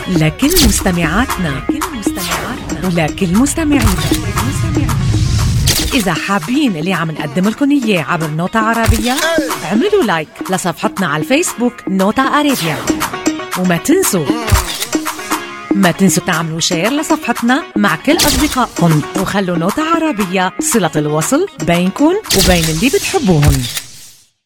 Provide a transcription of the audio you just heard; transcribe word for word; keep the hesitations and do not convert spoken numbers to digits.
لكل مستمعاتنا ولكل مستمعينا. إذا حابين اللي عم نقدم لكم إياه عبر نوتة عربية، اعملوا لايك لصفحتنا على الفيسبوك نوتة عربية، وما تنسوا ما تنسوا تعملوا شير لصفحتنا مع كل أصدقائكم، وخلوا نوتة عربية صلة الوصل بينكم وبين اللي بتحبوهم.